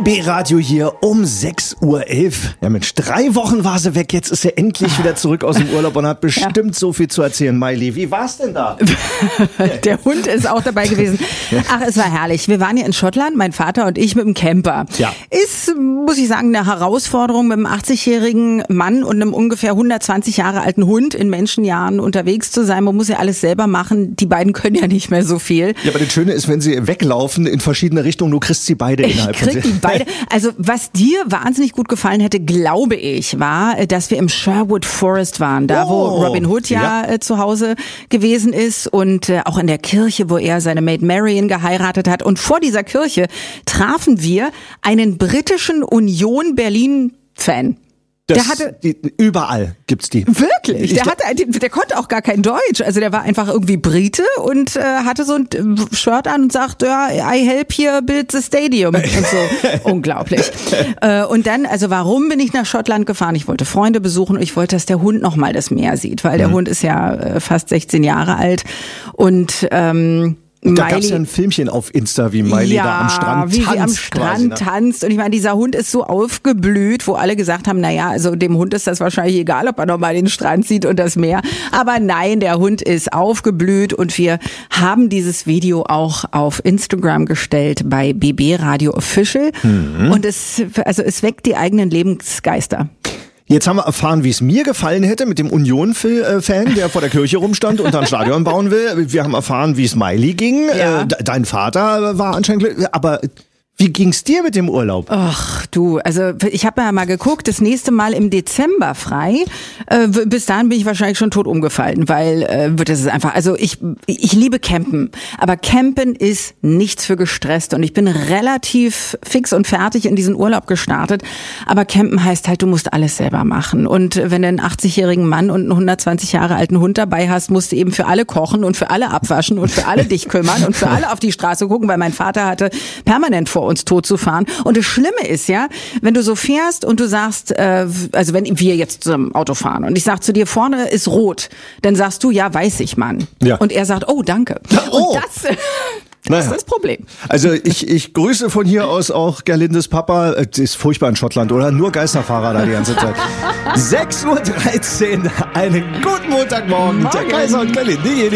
BB Radio hier um 6:11 Uhr. Ja Mensch, 3 Wochen war sie weg, jetzt ist sie endlich wieder zurück aus dem Urlaub und hat bestimmt so viel zu erzählen. Miley, wie war's denn da? Der Hund ist auch dabei gewesen. Ach, es war herrlich. Wir waren ja in Schottland, mein Vater und ich mit dem Camper. Ja. Ist, muss ich sagen, eine Herausforderung, mit einem 80-jährigen Mann und einem ungefähr 120 Jahre alten Hund in Menschenjahren unterwegs zu sein. Man muss ja alles selber machen. Die beiden können ja nicht mehr so viel. Ja, aber das Schöne ist, wenn sie weglaufen in verschiedene Richtungen, du kriegst sie beide innerhalb von sich. Die beide. Also was dir wahnsinnig gut gefallen hätte, glaube ich, war, dass wir im Sherwood Forest waren, da wo Robin Hood zu Hause gewesen ist und auch in der Kirche, wo er seine Maid Marian geheiratet hat. Und vor dieser Kirche trafen wir einen britischen Union Berlin-Fan. Überall gibt's die. Wirklich? Der konnte auch gar kein Deutsch. Also der war einfach irgendwie Brite und hatte so ein Shirt an und sagt, ja, I help here build the stadium. Und so. Unglaublich. Und dann, also warum bin ich nach Schottland gefahren? Ich wollte Freunde besuchen und ich wollte, dass der Hund nochmal das Meer sieht, weil der Hund ist ja fast 16 Jahre alt und da gab's ja ein Filmchen auf Insta, wie Miley da am Strand tanzt. Wie sie am Strand tanzt. Und ich meine, dieser Hund ist so aufgeblüht, wo alle gesagt haben, naja, also dem Hund ist das wahrscheinlich egal, ob er nochmal den Strand sieht und das Meer. Aber nein, der Hund ist aufgeblüht und wir haben dieses Video auch auf Instagram gestellt bei BB Radio Official. Und es weckt die eigenen Lebensgeister. Jetzt haben wir erfahren, wie es mir gefallen hätte mit dem Union-Fan, der vor der Kirche rumstand und dann ein Stadion bauen will. Wir haben erfahren, wie es Miley ging. Ja. Dein Vater war anscheinend glücklich. Aber wie ging's dir mit dem Urlaub? Ach du, also ich habe ja mal geguckt, das nächste Mal im Dezember frei. Bis dahin bin ich wahrscheinlich schon tot umgefallen, weil das ist einfach, also ich liebe Campen, aber Campen ist nichts für gestresst und ich bin relativ fix und fertig in diesen Urlaub gestartet, aber Campen heißt halt, du musst alles selber machen und wenn du einen 80-jährigen Mann und einen 120 Jahre alten Hund dabei hast, musst du eben für alle kochen und für alle abwaschen und für alle dich kümmern und für alle auf die Straße gucken, weil mein Vater hatte permanent vor uns tot zu fahren. Und das Schlimme ist ja, wenn du so fährst und du sagst, also wenn wir jetzt zum Auto fahren und ich sag zu dir, vorne ist rot, dann sagst du, ja, weiß ich, Mann. Ja. Und er sagt, oh, danke. Oh. Und das ist das Problem. Also ich grüße von hier aus auch Gerlindes Papa. Es ist furchtbar in Schottland, oder? Nur Geisterfahrer da die ganze Zeit. 6:13 Uhr, einen guten Montagmorgen. Der Kaiser und Gerlinde.